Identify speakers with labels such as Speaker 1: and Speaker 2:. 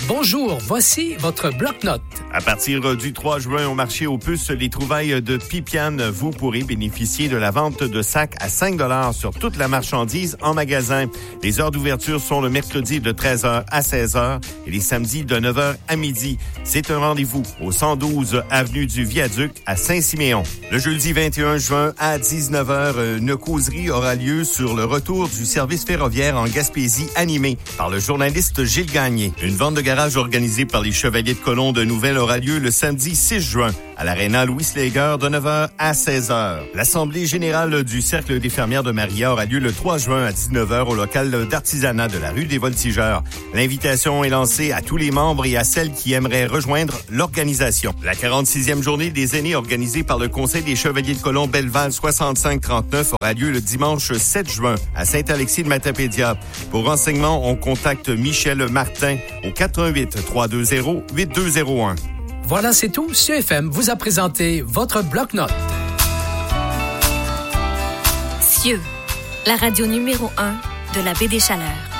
Speaker 1: Bonjour, voici votre bloc-notes.
Speaker 2: À partir du 3 juin au marché aux puces, les trouvailles de Pipiane, vous pourrez bénéficier de la vente de sacs à 5 $ sur toute la marchandise en magasin. Les heures d'ouverture sont le mercredi de 13h à 16h et les samedis de 9h à midi. C'est un rendez-vous au 112 avenue du Viaduc à Saint-Siméon. Le jeudi 21 juin à 19h, une causerie aura lieu sur le retour du service ferroviaire en Gaspésie animé par le journaliste Gilles Gagné. Une vente de garage organisée par les Chevaliers de Colomb de Nouvelle aura lieu le samedi 6 juin à l'Aréna Louis Slager de 9h à 16h. L'Assemblée générale du Cercle des fermières de Maria aura lieu le 3 juin à 19h au local d'artisanat de la rue des Voltigeurs. L'invitation est lancée à tous les membres et à celles qui aimeraient rejoindre l'organisation. La 46e journée des aînés organisée par le Conseil des Chevaliers de Colomb Belleval 6539 aura lieu le dimanche 7 juin à Saint-Alexis-de-Matapédia. Pour renseignements, on contacte Michel Martin au 88 320 8201.
Speaker 1: Voilà, c'est tout. CFM vous a présenté votre bloc-notes.
Speaker 3: Cieux, la radio numéro 1 de la baie des Chaleurs.